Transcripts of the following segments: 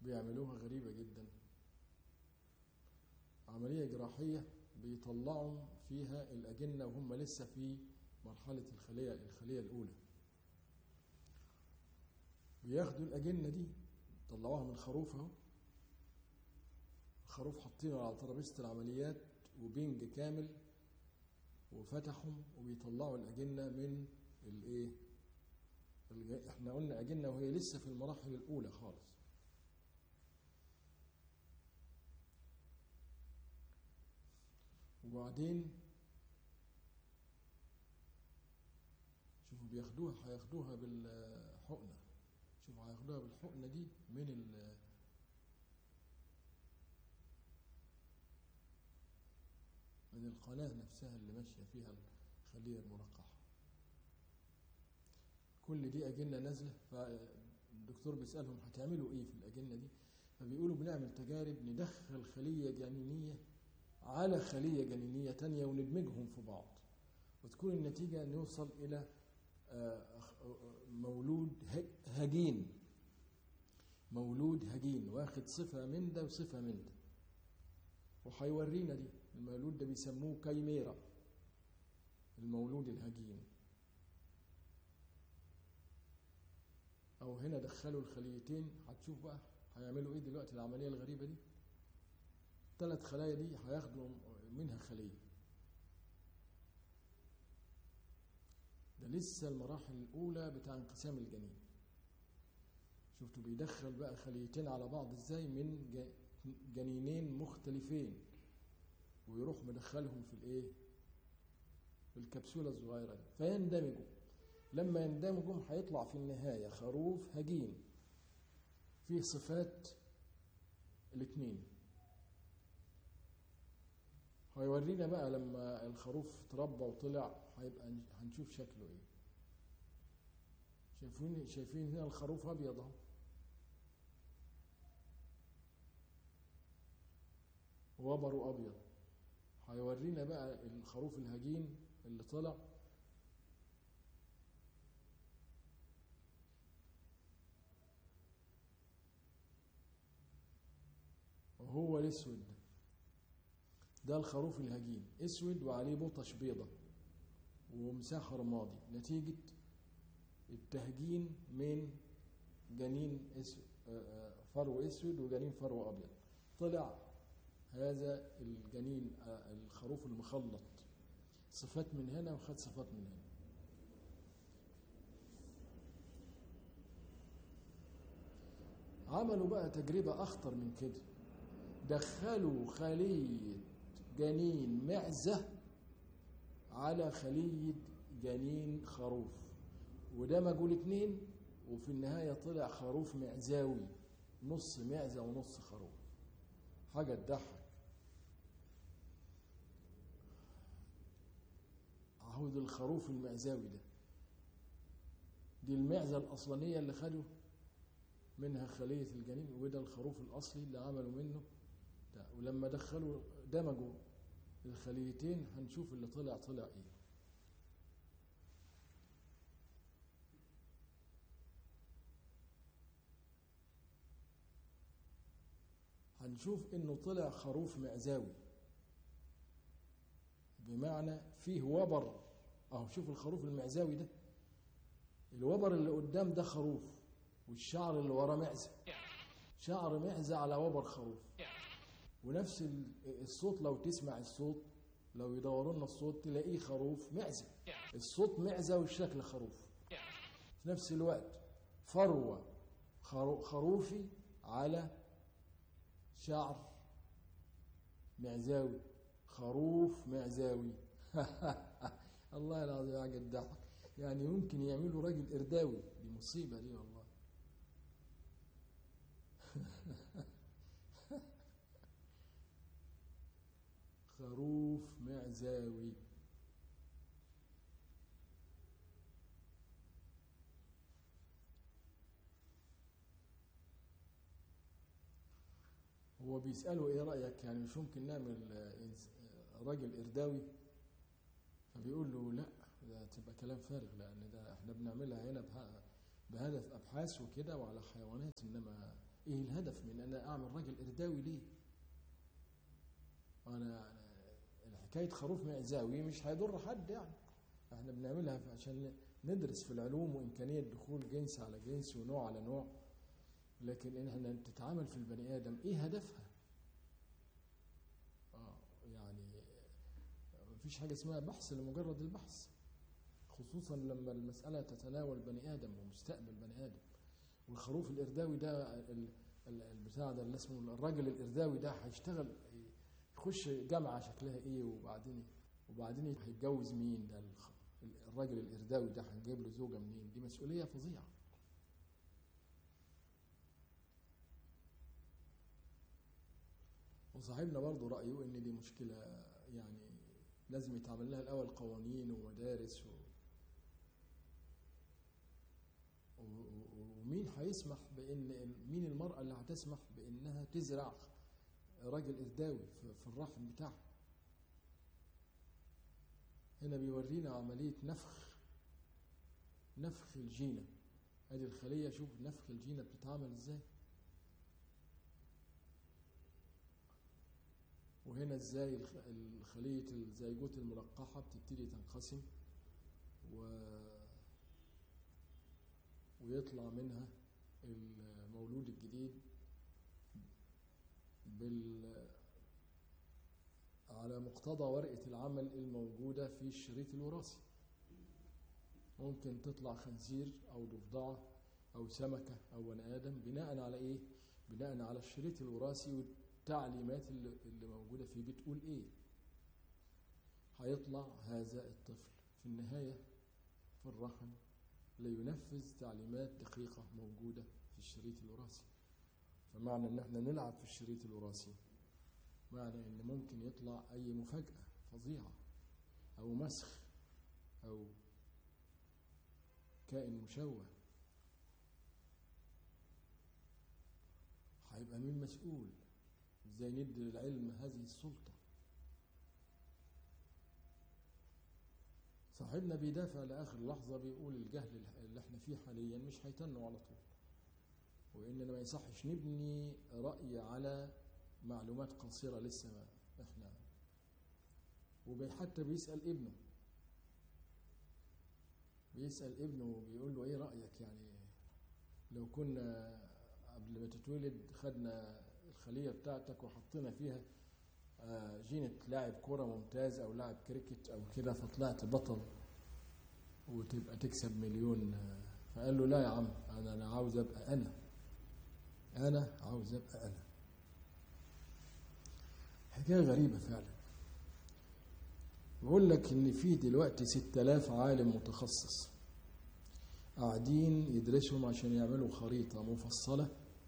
بيعملوها غريبة جدا، عملية جراحية بيطلعوا فيها الأجنة وهم لسه في مرحلة الخلية الأولى. بياخدوا الأجنة دي طلعوها من خروف اهو، الخروف حاطينه على ترابيزة العمليات وبنج كامل وفتحهم وبيطلعوا الأجنة من الايه، احنا قلنا أجنة وهي لسه في المراحل الأولى خالص. وبعدين شوفوا هياخدوها بالحقنة، شوفوا هياخدوها بالحقنة دي من القناة نفسها اللي ماشية فيها الخلية الملقحة. كل دي أجنة نازلة، فالدكتور بيسألهم هتعملوا إيه في الأجنة دي؟ فبيقولوا بنعمل تجارب، ندخل خلية جنينية على خلية جنينية تانية وندمجهم في بعض، وتكون النتيجة أن يوصل إلى مولود هجين واخد صفة من ده وصفة من ده. وهيورينا دي المولود ده بيسموه كايميرا، المولود الهجين. أو هنا دخلوا الخليتين، هتشوف بقى هيعملوا إيه دلوقتي العملية الغريبة دي. 3 خلايا دي هياخدوا منها خلية، ده لسه المراحل الأولى بتاع انقسام الجنين. شفتوا بيدخل بقى خليتين على بعض ازاي من جنينين مختلفين، ويروح مدخلهم في الايه، في الكبسولة الصغيرة دي، فيندمجوا. لما يندمجوا هيطلع في النهاية خروف هجين فيه صفات الاثنين. هيورينا بقى لما الخروف تربى وطلع هيبقى هنشوف شكله ايه. شايفين هنا الخروف ابيض اهو، وبره ابيض. هيورينا بقى الخروف الهجين اللي طلع وهو الاسود ده الخروف الهجين اسود وعليه بطش بيضة ومساح رمادي، نتيجة التهجين من جنين فرو اسود وجنين فرو ابيض. طلع هذا الجنين الخروف المخلط، صفات من هنا وخد صفات من هنا. عملوا بقى تجربة اخطر من كده، دخلوا خلية جنين معزة على خلية جنين خروف، ودمجوا الاثنين، وفي النهاية طلع خروف معزاوي، نص معزة ونص خروف. حاجة تضحك. عهود الخروف المعزاوي ده، دي المعزة الأصلانية اللي خدوا منها خلية الجنين، وده الخروف الأصلي اللي عملوا منه ده. ولما دمجوا الخليتين هنشوف اللي طلع ايه. هنشوف انه طلع خروف معزاوي، بمعنى فيه وبر اهو. شوف الخروف المعزاوي ده، الوبر اللي قدام ده خروف، والشعر اللي وراه معزة، شعر معزة على وبر خروف. ونفس الصوت، لو تسمع الصوت، لو يدوروا لنا الصوت تلاقيه خروف معزة، الصوت معزة والشكل خروف في نفس الوقت. فروة خروفي على شعر معزاوي، خروف معزاوي. الله العظيم حاجة تضحك، يعني ممكن يعملوا راجل إرداوي، دي مصيبة دي والله. خروف معزاوي. هو بيسأله ايه رأيك، يعني مش ممكن نعمل راجل إرداوي؟ فبيقول له لا، ده تبقى كلام فارغ، لأن ده احنا بنعملها هنا بهدف أبحاث وكده وعلى حيوانات، إنما ايه الهدف من ان انا اعمل راجل ارداوي ليه؟ انا حكايه خروف معزاوي مش هيضر حد يعني. احنا بنعملها عشان ندرس في العلوم وامكانيه دخول جنس على جنس ونوع على نوع، لكن ان احنا تتعامل في البني ادم ايه هدفها؟ يعني مفيش حاجه اسمها بحث لمجرد البحث، خصوصا لما المساله تتناول بني ادم ومستقبل بني ادم. والخروف الارداوي ده البتاع ده اللي اسمه الراجل الارداوي ده هيشتغل يخش جامعه شكلها ايه، وبعدين هيتجوز مين؟ ده الراجل الارداوي ده هنجيب له زوجه منين؟ دي مسؤوليه فظيعه. وصاحبنا برضه رايه ان دي مشكله يعني لازم يتعمل لها الاول قوانين ومدارس ومين هيسمح مين المرأة اللي هتسمح بانها تزرع راجل ارداوي في الرحم بتاعها؟ هنا بيورينا عملية نفخ الجينة. ادي الخلية، شوف نفخ الجينة بتتعمل ازاي، وهنا ازاي خلية الزيجوت الملقحة بتبتدي تنقسم ويطلع منها المولود الجديد على مقتضى ورقة العمل الموجودة في الشريط الوراثي. ممكن تطلع خنزير أو ضفدعة أو سمكة أو بني آدم بناء على إيه؟ بناء على الشريط الوراثي والتعليمات اللي موجودة فيه بتقول إيه. هيطلع هذا الطفل في النهاية في الرحم لينفذ تعليمات دقيقة موجودة في الشريط الوراثي. فمعنى ان احنا نلعب في الشريط الوراثي معنى ان ممكن يطلع اي مفاجأة فظيعة او مسخ او كائن مشوه. هيبقى مين مسؤول؟ ازاي ندي للعلم هذه السلطة؟ صاحبنا بيدافع لآخر لحظة، بيقول الجهل اللي احنا فيه حاليا مش هيتنوا على طول، وإننا ما يصحش نبني رأي على معلومات قصيرة لسه ما احنا. وحتى بيسأل ابنه وبيقول له ايه رأيك؟ يعني لو كنا قبل ما تتولد خدنا الخلية بتاعتك وحطينا فيها جينة لاعب كرة ممتاز او لاعب كريكت او كده فطلعت بطل وتبقى تكسب مليون. فقال له لا يا عم، انا عاوز ابقى انا عاوز ابقى انا. حكاية غريبة فعلا. بقول لك ان في دلوقتي 6000 عالم متخصص قاعدين يدرسهم عشان يعملوا خريطة مفصلة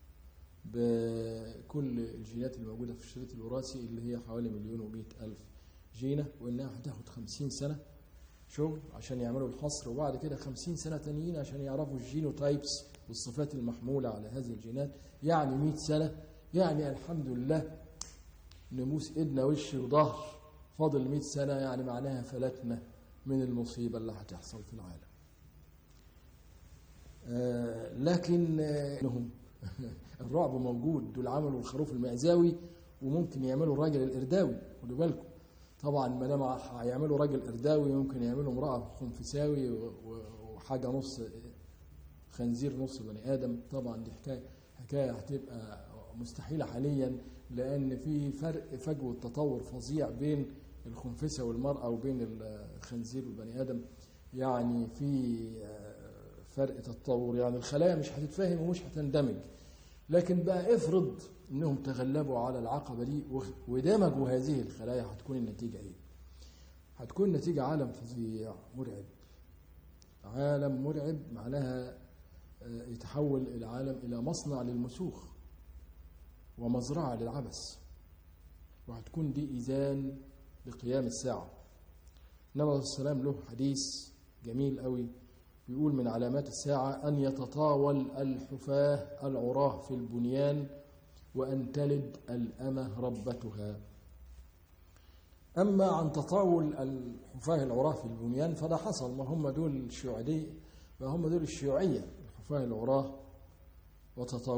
بكل الجينات الموجودة في الشريط الوراثي اللي هي حوالي 1,100,000 جينة، وإنها هتاخد 50 سنة شغل عشان يعملوا الحصر، وبعد كده 50 سنة تانيين عشان يعرفوا الجينوتايبس والصفات المحمولة على هذه الجينات. يعني 100 سنة، يعني الحمد لله نموس إيدنا وش وظهر. فاضل 100 سنة يعني معناها فلتنا من المصيبة اللي هتحصل في العالم. لكن الرعب موجود. دول عملوا الخروف المعزاوي وممكن يعملوا الراجل الإرداوي. خدوا بالكم طبعا، ما دام هيعملوا راجل إرداوي ممكن يعملوا امرأة خنفساوي وحاجة نص خنزير نص بني آدم. طبعا دي حكاية هتبقى مستحيلة حاليا، لأن في فجوة تطور فظيع بين الخنفسة والمرأة وبين الخنزير والبني آدم. يعني في فرق تطور، يعني الخلايا مش هتتفاهم ومش هتندمج. لكن بقى افرض انهم تغلبوا على العقبة دي ودمجوا هذه الخلايا، هتكون النتيجة ايه؟ هتكون نتيجة عالم فظيع مرعب. عالم مرعب معناها يتحول العالم الى مصنع للمسوخ ومزرعة للعبث، وهتكون دي إذان بقيام الساعة. النبي عليه الصلاة والسلام له حديث جميل قوي بيقول من علامات الساعة أن يتطاول الحفاة العراه في البنيان وأن تلد الأمة ربتها. أما عن تطاول الحفاة العراه في البنيان فده حصل، ما هم دول الشيوعية، الحفاة العراه وتطاول